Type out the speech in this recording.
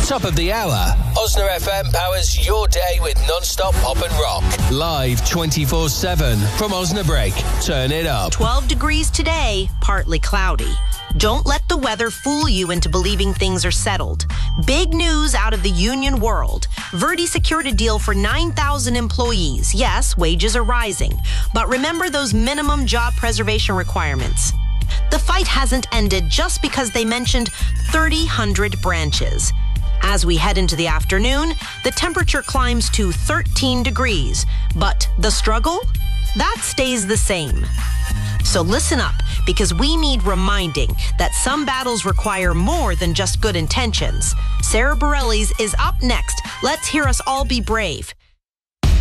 Top of the hour. Osna FM powers your day with non-stop pop and rock. Live 24/7 from Osnabrück. Turn it up. 12 degrees today, partly cloudy. Don't let the weather fool you into believing things are settled. Big news out of the union world. Verdi secured a deal for 9,000 employees. Yes, wages are rising. But remember those minimum job preservation requirements. The fight hasn't ended just because they mentioned 3,000 branches. As we head into the afternoon, the temperature climbs to 13 degrees. But the struggle? That stays the same. So listen up, because we need reminding that some battles require more than just good intentions. Sarah Bareilles is up next. Let's hear us all be brave.